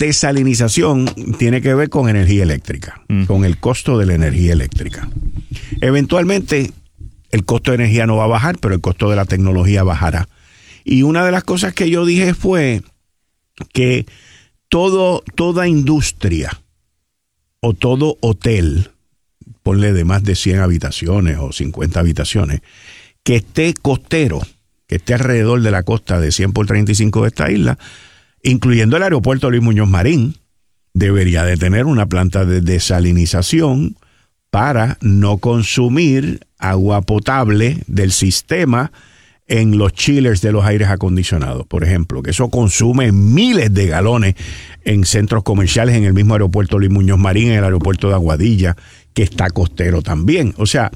desalinización tiene que ver con energía eléctrica, con el costo de la energía eléctrica. Eventualmente, el costo de energía no va a bajar, pero el costo de la tecnología bajará. Y una de las cosas que yo dije fue que toda industria o todo hotel, ponle de más de 100 habitaciones o 50 habitaciones, que esté costero, que esté alrededor de la costa de 100 por 35 de esta isla, incluyendo el aeropuerto Luis Muñoz Marín, debería de tener una planta de desalinización para no consumir agua potable del sistema en los chillers de los aires acondicionados, por ejemplo, que eso consume miles de galones en centros comerciales, en el mismo aeropuerto Luis Muñoz Marín, en el aeropuerto de Aguadilla, que está costero también. O sea,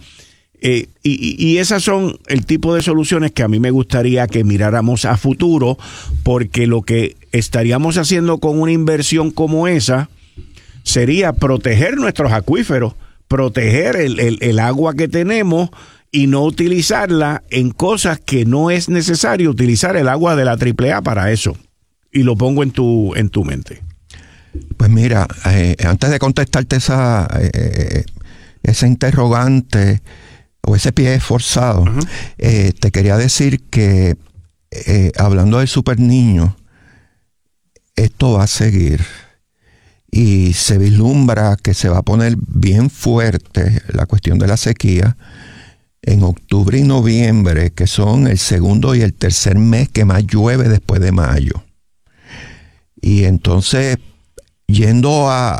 y esas son el tipo de soluciones que a mí me gustaría que miráramos a futuro, porque lo que estaríamos haciendo con una inversión como esa sería proteger nuestros acuíferos, proteger el agua que tenemos y no utilizarla en cosas que no es necesario utilizar el agua de la AAA para eso. Y lo pongo en tu mente. Pues mira, antes de contestarte esa interrogante o ese pie forzado, te quería decir que hablando del super niño, esto va a seguir y se vislumbra que se va a poner bien fuerte la cuestión de la sequía en octubre y noviembre, que son el segundo y el tercer mes que más llueve después de mayo. Y entonces, yendo a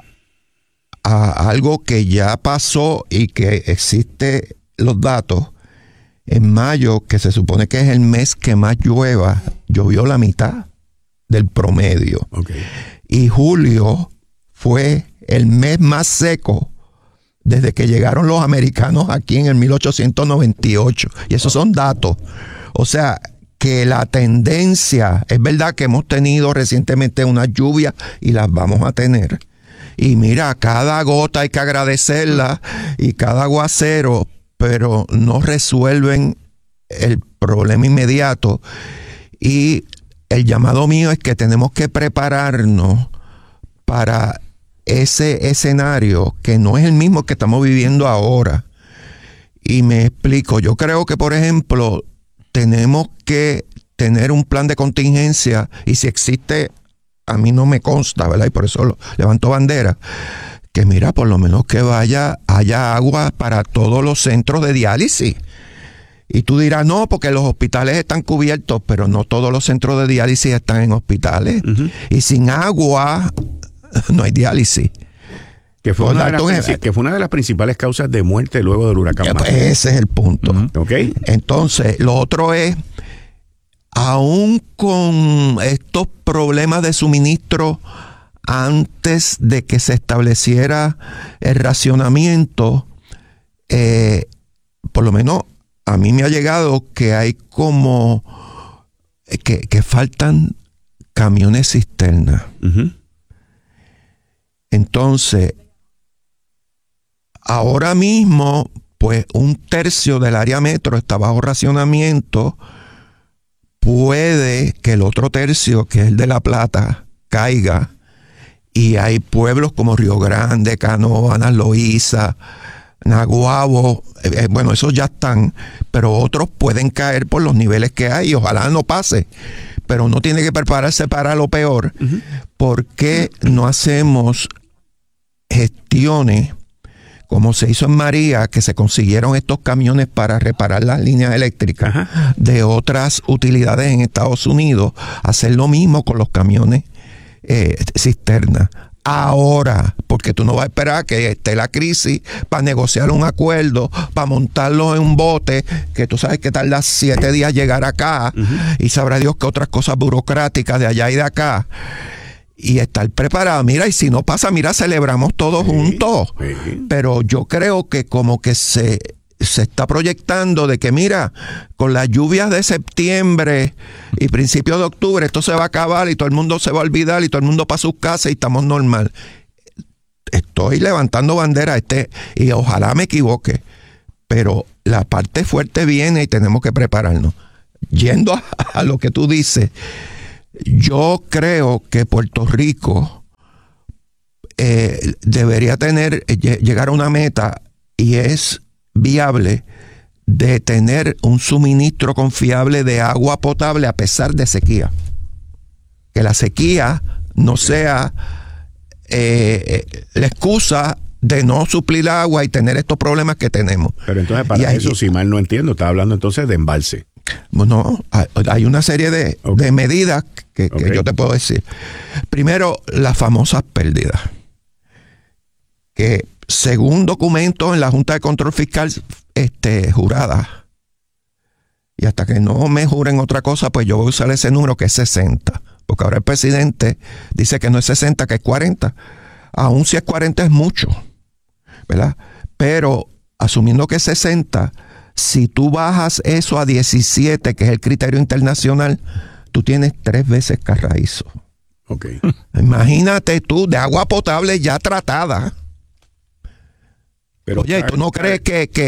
algo que ya pasó y que existe los datos, en mayo, que se supone que es el mes que más llueva, llovió la mitad del promedio. Okay. Y julio fue el mes más seco desde que llegaron los americanos aquí en el 1898. Y esos son datos. O sea, que la tendencia, es verdad que hemos tenido recientemente unas lluvias y las vamos a tener. Y mira, cada gota hay que agradecerla y cada aguacero, pero no resuelven el problema inmediato. Y el llamado mío es que tenemos que prepararnos para ese escenario que no es el mismo que estamos viviendo ahora. Y me explico, yo creo que, por ejemplo, tenemos que tener un plan de contingencia, y si existe, a mí no me consta, ¿verdad? Y por eso levanto bandera, que mira, por lo menos que haya agua para todos los centros de diálisis. Y tú dirás, no, porque los hospitales están cubiertos, pero no todos los centros de diálisis están en hospitales. Y sin agua no hay diálisis. Que fue una de las principales causas de muerte luego del huracán María. Ese es el punto. Okay. Entonces, lo otro es, aún con estos problemas de suministro antes de que se estableciera el racionamiento, por lo menos a mí me ha llegado que hay como que faltan camiones cisterna. Entonces, ahora mismo, pues 1/3 del área metro está bajo racionamiento. Puede que el otro tercio, que es el de La Plata, caiga. Y hay pueblos como Río Grande, Canóvanas, Loíza, Naguabo, bueno, esos ya están, pero otros pueden caer por los niveles que hay. Ojalá no pase, pero uno tiene que prepararse para lo peor. ¿Por qué no hacemos gestiones como se hizo en María, que se consiguieron estos camiones para reparar las líneas eléctricas de otras utilidades en Estados Unidos? Hacer lo mismo con los camiones cisterna. Ahora, porque tú no vas a esperar a que esté la crisis para negociar un acuerdo, para montarlo en un bote, que tú sabes que tarda 7 días llegar acá, y sabrá Dios que otras cosas burocráticas de allá y de acá. Y estar preparado. Mira, y si no pasa, mira, celebramos todos juntos. Pero yo creo que como que se está proyectando de que, mira, con las lluvias de septiembre y principios de octubre, esto se va a acabar y todo el mundo se va a olvidar y todo el mundo para sus casas y estamos normal. Estoy levantando bandera y ojalá me equivoque, pero la parte fuerte viene y tenemos que prepararnos. Yendo a lo que tú dices, yo creo que Puerto Rico debería llegar a una meta, y es viable, de tener un suministro confiable de agua potable a pesar de sequía. Que la sequía no sea la excusa de no suplir agua y tener estos problemas que tenemos. Pero entonces para eso, si mal no entiendo, está hablando entonces de embalse. No, hay una serie de medidas que yo te puedo decir. Primero, las famosas pérdidas. Que según documentos en la Junta de Control Fiscal jurada, y hasta que no me juren otra cosa, pues yo voy a usar ese número, que es 60. Porque ahora el presidente dice que no es 60, que es 40. Aún si es 40 es mucho, ¿verdad? Pero asumiendo que es 60, si tú bajas eso a 17, que es el criterio internacional, tú tienes 3 veces Carraízo. Okay. Imagínate tú, de agua potable ya tratada. Pero oye, ¿tú no crees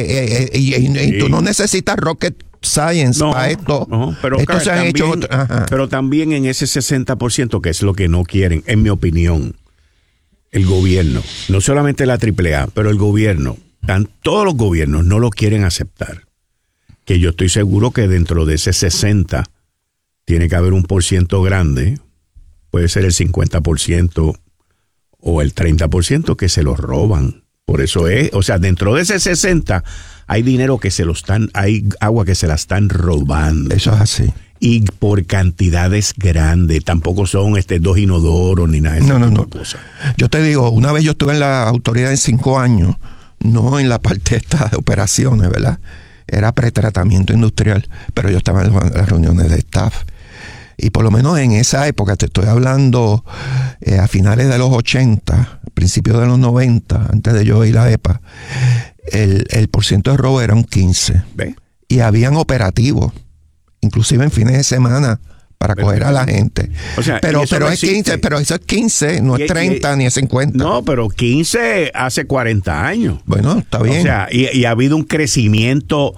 que tú no necesitas rocket science para esto? No, pero esto se han hecho. Pero también en ese 60%, que es lo que no quieren, en mi opinión, el gobierno, no solamente la AAA, pero el gobierno, todos los gobiernos no lo quieren aceptar. Que yo estoy seguro que dentro de ese 60 tiene que haber un % grande, puede ser el 50% o el 30% que se lo roban. Por eso es, o sea, dentro de ese 60 hay dinero que hay agua que se la están robando. Eso es así. Y por cantidades grandes, tampoco son 2 inodoros ni nada de eso. No. Yo te digo, una vez yo estuve en la autoridad en 5 años, no en la parte esta de operaciones, ¿verdad? Era pretratamiento industrial, pero yo estaba en las reuniones de staff. Y por lo menos en esa época, te estoy hablando a finales de los 80, principios de los 90, antes de yo ir a EPA, el % de robo era un 15. ¿Ve? Y habían operativos, inclusive en fines de semana, para coger a la gente. O sea, pero eso no es existe. 15, pero eso es 15, no es 30 ni es 50. No, pero 15 hace 40 años. Bueno, está bien. O sea, y ha habido un crecimiento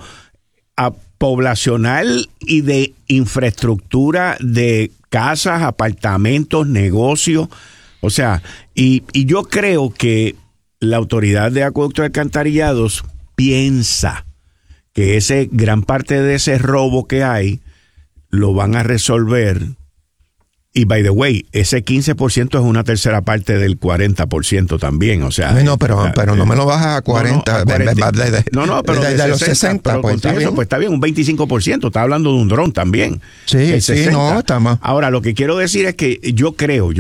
poblacional y de infraestructura de casas, apartamentos, negocios. O sea, y yo creo que la Autoridad de Acueductos y Alcantarillados piensa que gran parte de ese robo que hay lo van a resolver. Y by the way, ese 15% es una tercera parte del 40% también, o sea. No, pero no me lo bajas a 40. No, pero desde los 60, pues está bien. Pues está bien, un 25%, está hablando de un dron también. Sí, no, está más. Ahora, lo que quiero decir es que yo creo,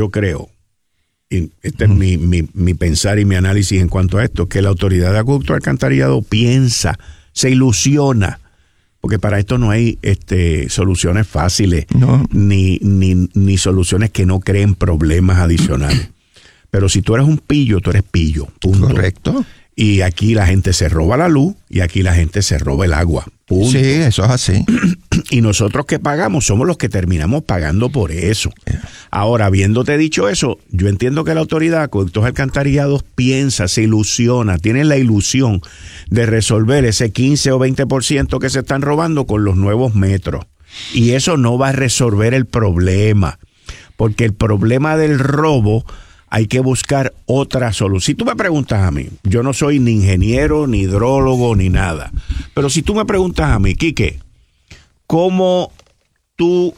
y este es mi pensar y mi análisis en cuanto a esto, que la Autoridad de Acueductos y Alcantarillado piensa, se ilusiona, porque para esto no hay soluciones fáciles, no. ni soluciones que no creen problemas adicionales. Pero si tú eres un pillo, tú eres pillo. Punto. Correcto. Y aquí la gente se roba la luz y aquí la gente se roba el agua. Punto. Sí, eso es así. Y nosotros que pagamos somos los que terminamos pagando por eso. Ahora, habiéndote dicho eso, yo entiendo que la Autoridad de Acueductos y Alcantarillados piensa, se ilusiona, tiene la ilusión de resolver ese 15 o 20% que se están robando con los nuevos metros. Y eso no va a resolver el problema, porque el problema del robo hay que buscar otra solución. Si tú me preguntas a mí, yo no soy ni ingeniero, ni hidrólogo, ni nada, pero si tú me preguntas a mí, Quique, ¿cómo tú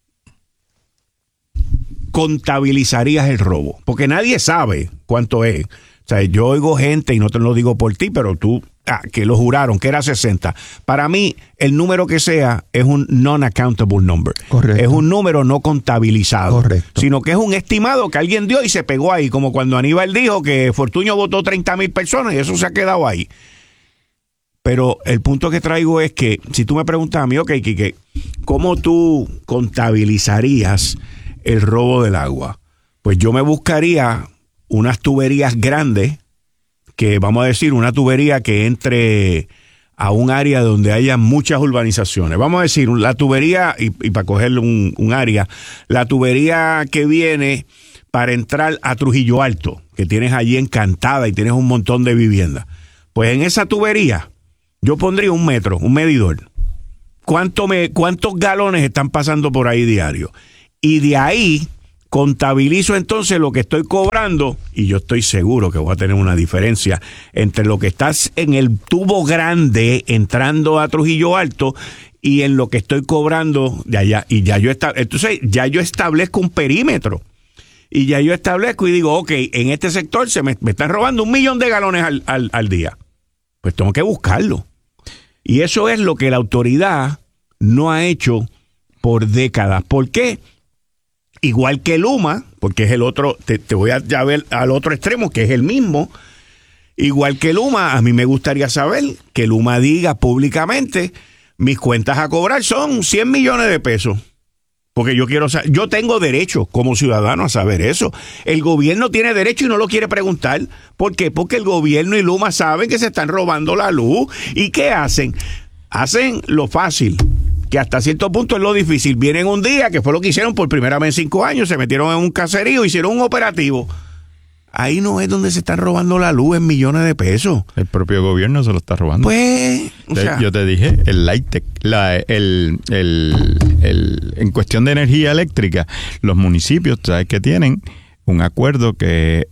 contabilizarías el robo? Porque nadie sabe cuánto es. O sea, yo oigo gente, y no te lo digo por ti, pero tú, que lo juraron, que era 60. Para mí, el número que sea es un non-accountable number. Correcto. Es un número no contabilizado. Correcto. Sino que es un estimado que alguien dio y se pegó ahí, como cuando Aníbal dijo que Fortuño votó 30,000 personas y eso se ha quedado ahí. Pero el punto que traigo es que, si tú me preguntas a mí, ok, Quique, ¿cómo tú contabilizarías el robo del agua? Pues yo me buscaría unas tuberías grandes, que vamos a decir, una tubería que entre a un área donde haya muchas urbanizaciones. Vamos a decir, la tubería, y para cogerle un área, la tubería que viene para entrar a Trujillo Alto, que tienes allí Encantada y tienes un montón de viviendas. Pues en esa tubería yo pondría un metro, un medidor. ¿Cuántos galones están pasando por ahí diario? Y de ahí contabilizo entonces lo que estoy cobrando y yo estoy seguro que voy a tener una diferencia entre lo que estás en el tubo grande entrando a Trujillo Alto y en lo que estoy cobrando de allá. Y ya entonces ya yo establezco un perímetro. Y ya yo establezco y digo, ok, en este sector me están robando 1 millón de galones al día. Pues tengo que buscarlo. Y eso es lo que la autoridad no ha hecho por décadas. ¿Por qué? Igual que Luma, porque es el otro, te voy a ver al otro extremo, que es el mismo. Igual que Luma, a mí me gustaría saber que Luma diga públicamente, mis cuentas a cobrar son 100 millones de pesos. Porque yo tengo derecho como ciudadano a saber eso. El gobierno tiene derecho y no lo quiere preguntar. ¿Por qué? Porque el gobierno y Luma saben que se están robando la luz. ¿Y qué hacen? Hacen lo fácil, que hasta cierto punto es lo difícil. Vienen un día, que fue lo que hicieron por primera vez en 5 años, se metieron en un caserío, hicieron un operativo. Ahí no es donde se están robando la luz en millones de pesos. El propio gobierno se lo está robando. Pues, yo te dije, el Lighttech, en cuestión de energía eléctrica, los municipios, ¿sabes qué tienen? Un acuerdo que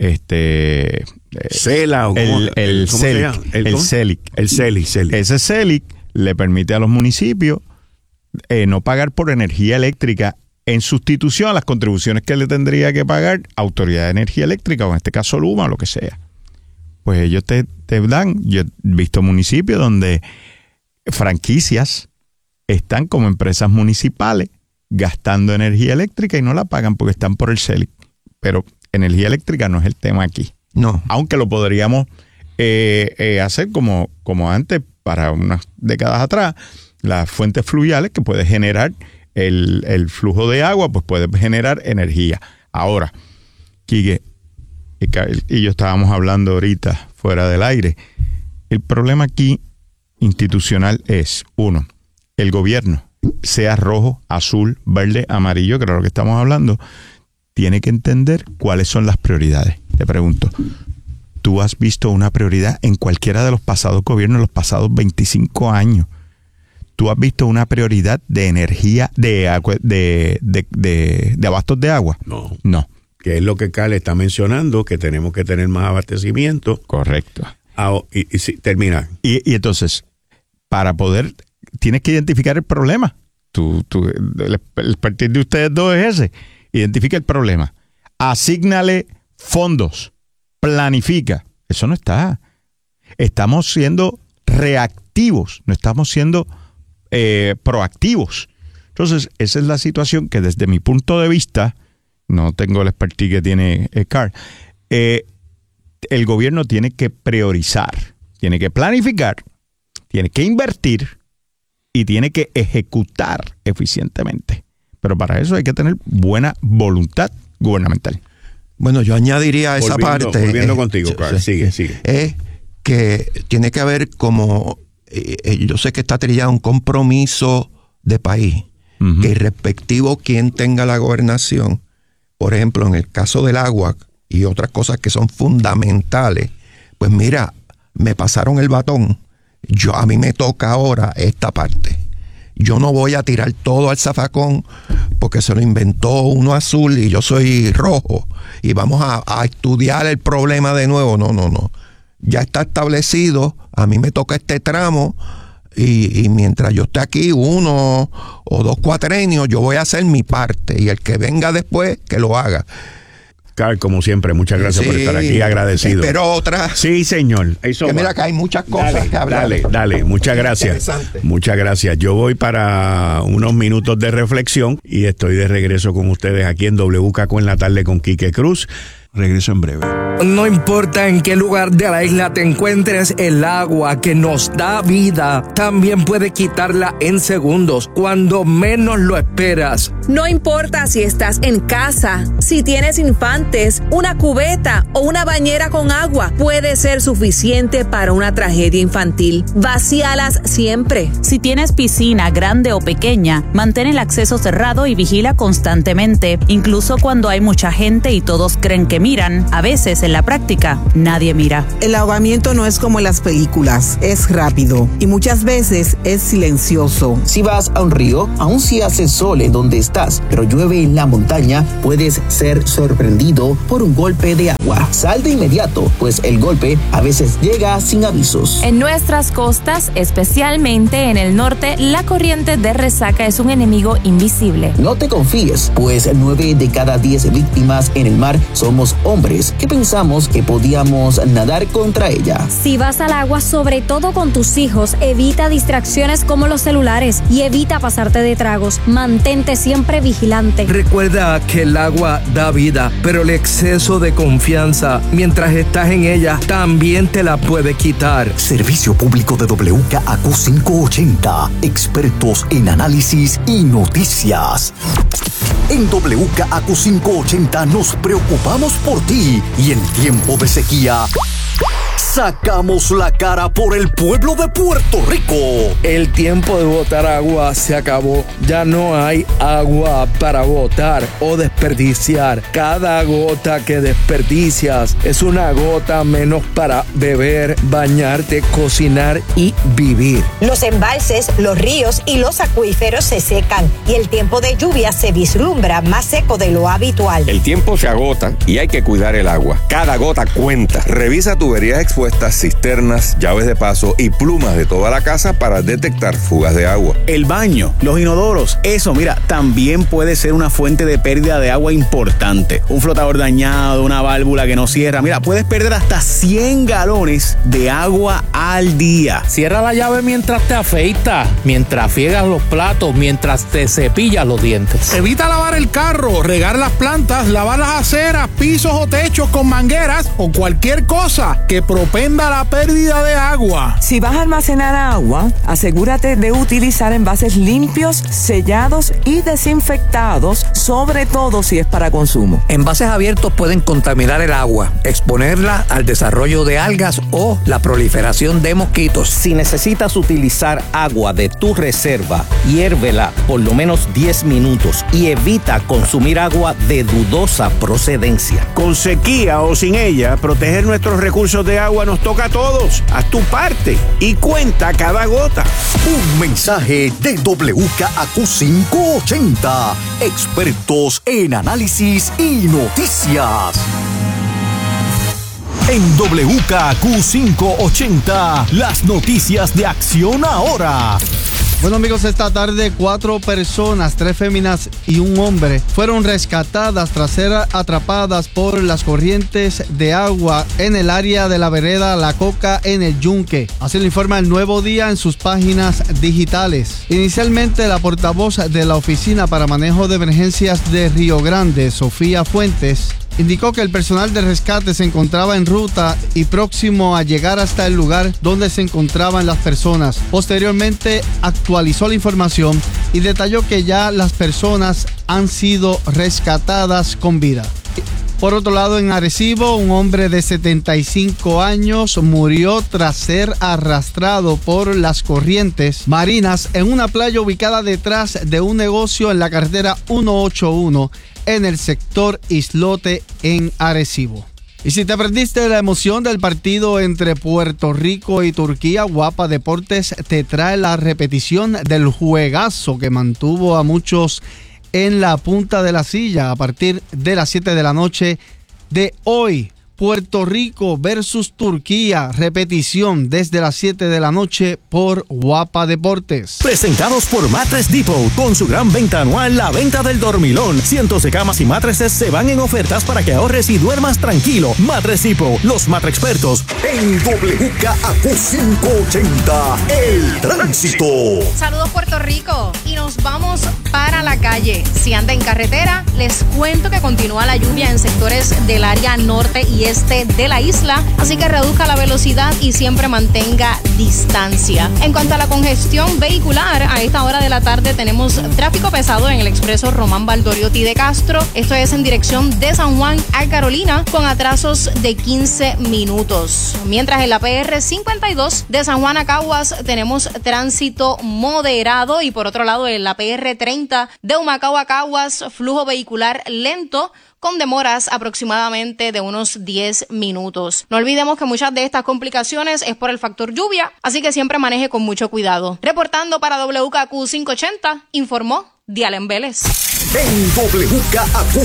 CELA o el CELIC. Ese CELIC le permite a los municipios no pagar por energía eléctrica en sustitución a las contribuciones que le tendría que pagar Autoridad de Energía Eléctrica, o en este caso Luma, o lo que sea. Pues ellos te dan, yo he visto municipios donde franquicias están como empresas municipales gastando energía eléctrica y no la pagan porque están por el CELIC. Pero energía eléctrica no es el tema aquí. No. Aunque lo podríamos hacer como antes, para unas décadas atrás, las fuentes fluviales que puede generar el flujo de agua, pues puede generar energía. Ahora, Quique y yo estábamos hablando ahorita fuera del aire, el problema aquí institucional es, uno, el gobierno, sea rojo, azul, verde, amarillo, que es lo que estamos hablando, tiene que entender cuáles son las prioridades. Te pregunto, ¿tú has visto una prioridad en cualquiera de los pasados gobiernos, en los pasados 25 años? ¿Tú has visto una prioridad de energía, de abastos de agua? No. Que es lo que Carl está mencionando, que tenemos que tener más abastecimiento. Correcto. Y sí, termina. Y entonces, para poder, tienes que identificar el problema. El partido de ustedes dos es ese. Identifica el problema. Asígnale fondos. Planifica. Eso no está. Estamos siendo reactivos. No estamos siendo proactivos. Entonces, esa es la situación que desde mi punto de vista, no tengo el expertise que tiene Carl, el gobierno tiene que priorizar, tiene que planificar, tiene que invertir y tiene que ejecutar eficientemente. Pero para eso hay que tener buena voluntad gubernamental. Bueno, yo añadiría esa parte. Volviendo contigo, Carl, sigue. Es que tiene que haber como... yo sé que está trillado un compromiso de país, que irrespectivo quien tenga la gobernación, por ejemplo, en el caso del agua y otras cosas que son fundamentales, pues mira, me pasaron el batón, a mí me toca ahora esta parte. Yo no voy a tirar todo al zafacón porque se lo inventó uno azul y yo soy rojo y vamos a estudiar el problema de nuevo. No. Ya está establecido, a mí me toca este tramo y mientras yo esté aquí 1 o 2 cuatrenios, yo voy a hacer mi parte y el que venga después, que lo haga. Carl, como siempre, muchas gracias por estar aquí, agradecido. Pero otra. Sí, señor. Eso que mira que hay muchas cosas que hablar. Dale, muchas gracias. Muchas gracias. Yo voy para unos minutos de reflexión y estoy de regreso con ustedes aquí en WKQ en la tarde con Quique Cruz. Regreso en breve. No importa en qué lugar de la isla te encuentres, el agua que nos da vida también puede quitarla en segundos, cuando menos lo esperas. No importa si estás en casa, si tienes infantes, una cubeta o una bañera con agua, puede ser suficiente para una tragedia infantil. Vacíalas siempre. Si tienes piscina grande o pequeña, mantén el acceso cerrado y vigila constantemente, incluso cuando hay mucha gente y todos creen que miran, a veces en la práctica nadie mira. El ahogamiento no es como en las películas, es rápido y muchas veces es silencioso. Si vas a un río, aun si hace sol en donde estás, pero llueve en la montaña, puedes ser sorprendido por un golpe de agua. Sal de inmediato, pues el golpe a veces llega sin avisos. En nuestras costas, especialmente en el norte, la corriente de resaca es un enemigo invisible. No te confíes, pues 9 de cada 10 víctimas en el mar somos hombres que pensamos que podíamos nadar contra ella. Si vas al agua, sobre todo con tus hijos, evita distracciones como los celulares y evita pasarte de tragos. Mantente siempre vigilante. Recuerda que el agua da vida, pero el exceso de confianza mientras estás en ella también te la puede quitar. Servicio público de WKAQ 580, expertos en análisis y noticias. En WKAQ 580 nos preocupamos por ti y en tiempo de sequía sacamos la cara por el pueblo de Puerto Rico. El tiempo de botar agua se acabó. Ya no hay agua para botar o desperdiciar. Cada gota que desperdicias es una gota menos para beber, bañarte, cocinar y vivir. Los embalses, los ríos y los acuíferos se secan y el tiempo de lluvia se vislumbra más seco de lo habitual. El tiempo se agota y hay que cuidar el agua. Cada gota cuenta. Revisa tuberías expuestas, cisternas, llaves de paso y plumas de toda la casa para detectar fugas de agua. El baño, los inodoros, eso, mira, también puede ser una fuente de pérdida de agua importante. Un flotador dañado, una válvula que no cierra, mira, puedes perder hasta 100 galones de agua al día. Cierra la llave mientras te afeitas, mientras friegas los platos, mientras te cepillas los dientes. Evita lavar el carro, regar las plantas, lavar las aceras, pisos o techos con mangueras o cualquier cosa que propenda la pérdida de agua. Si vas a almacenar agua, asegúrate de utilizar envases limpios, sellados y desinfectados, sobre todo si es para consumo. Envases abiertos pueden contaminar el agua, exponerla al desarrollo de algas o la proliferación de mosquitos. Si necesitas utilizar agua de tu reserva, hiérvela por lo menos 10 minutos y evita consumir agua de dudosa procedencia. Con sequía o sin ella, proteger nuestros recursos de agua nos toca a todos. Haz tu parte y cuenta cada gota. Un mensaje de WKAQ 580, expertos en análisis y noticias. En WKAQ 580, las noticias de Acción Ahora. Bueno, amigos, esta tarde 4 personas, 3 féminas y un hombre, fueron rescatadas tras ser atrapadas por las corrientes de agua en el área de la vereda La Coca en el Yunque. Así lo informa El Nuevo Día en sus páginas digitales. Inicialmente, la portavoz de la Oficina para Manejo de Emergencias de Río Grande, Sofía Fuentes, indicó que el personal de rescate se encontraba en ruta y próximo a llegar hasta el lugar donde se encontraban las personas. Posteriormente, actualizó la información y detalló que ya las personas han sido rescatadas con vida. Por otro lado, en Arecibo, un hombre de 75 años murió tras ser arrastrado por las corrientes marinas en una playa ubicada detrás de un negocio en la carretera 181 en el sector Islote en Arecibo. Y si te perdiste la emoción del partido entre Puerto Rico y Turquía, Guapa Deportes te trae la repetición del juegazo que mantuvo a muchos en la punta de la silla a partir de las 7 de la noche de hoy. Puerto Rico versus Turquía, repetición desde las 7 de la noche por Guapa Deportes. Presentados por Mattress Depot, con su gran venta anual, la venta del dormilón. Cientos de camas y mattresses se van en ofertas para que ahorres y duermas tranquilo. Mattress Depot, los expertos en WKAQ 580, el tránsito. Saludos Puerto Rico y nos vamos para la calle. Si anda en carretera, les cuento que continúa la lluvia en sectores del área norte y este de la isla, así que reduzca la velocidad y siempre mantenga distancia. En cuanto a la congestión vehicular, a esta hora de la tarde tenemos tráfico pesado en el expreso Román Valdoriotti de Castro. Esto es en dirección de San Juan a Carolina, con atrasos de 15 minutos. Mientras en la PR 52 de San Juan a Caguas tenemos tránsito moderado, y por otro lado en la PR 30 de Humacao a Caguas, flujo vehicular lento con demoras aproximadamente de unos 10 minutos. No olvidemos que muchas de estas complicaciones es por el factor lluvia, así que siempre maneje con mucho cuidado. Reportando para WKQ 580, informó Dialen Vélez. En WKQ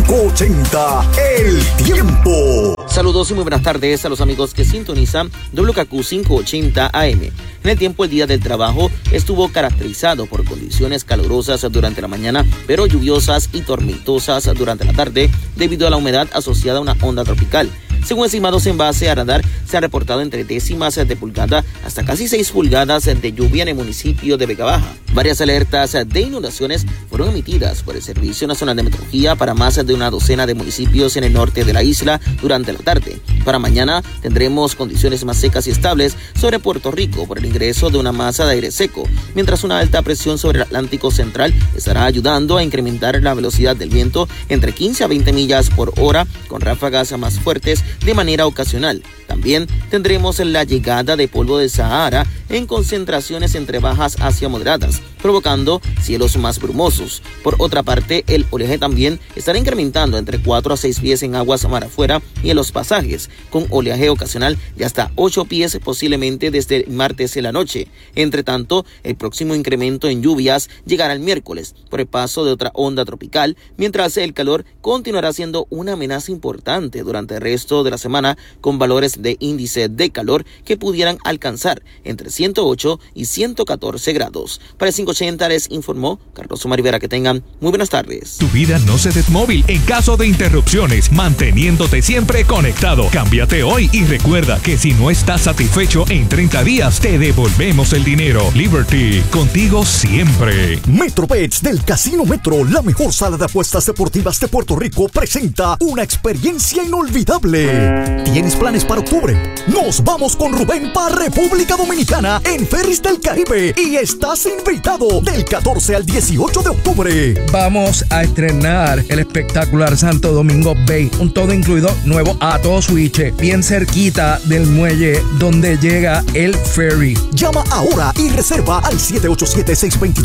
580, el tiempo. Saludos y muy buenas tardes a los amigos que sintonizan WKQ 580 AM. En el tiempo, el día del trabajo estuvo caracterizado por condiciones calurosas durante la mañana, pero lluviosas y tormentosas durante la tarde debido a la humedad asociada a una onda tropical. Según estimados en base a radar, se ha reportado entre décimas de pulgada hasta casi 6 pulgadas de lluvia en el municipio de Vega Baja. Varias alertas de inundaciones fueron emitidas por el Servicio Nacional de Meteorología para más de una docena de municipios en el norte de la isla durante la tarde. Para mañana tendremos condiciones más secas y estables sobre Puerto Rico por el ingreso de una masa de aire seco, mientras una alta presión sobre el Atlántico Central estará ayudando a incrementar la velocidad del viento entre 15 a 20 millas por hora, con ráfagas más fuertes de manera ocasional. También tendremos la llegada de polvo de Sahara en concentraciones entre bajas hacia moderadas, provocando cielos más brumosos. Por otra parte, el oleaje también estará incrementando entre 4 a 6 pies en aguas mar afuera y en los pasajes, con oleaje ocasional de hasta 8 pies posiblemente desde el martes en la noche. Entre tanto, el próximo incremento en lluvias llegará el miércoles por el paso de otra onda tropical, mientras el calor continuará siendo una amenaza importante durante el resto de la semana, con valores de índice de calor que pudieran alcanzar entre 108 y 114 grados. Para el 580 les informó Carlos Omar Rivera. Que tengan muy buenas tardes. Tu vida no se desmóvil en caso de interrupciones, manteniéndote siempre conectado. Cámbiate hoy y recuerda que si no estás satisfecho en 30 días, te devolvemos el dinero. Liberty, contigo siempre. MetroBets del Casino Metro, la mejor sala de apuestas deportivas de Puerto Rico, presenta una experiencia inolvidable. ¿Tienes planes para octubre? Nos vamos con Rubén para República Dominicana en Ferris del Caribe y estás invitado del 14 al 18 de octubre. Vamos a estrenar el espectacular Santo Domingo Bay, un todo incluido nuevo a todo switch, bien cerquita del muelle donde llega el ferry. Llama ahora y reserva al 787-622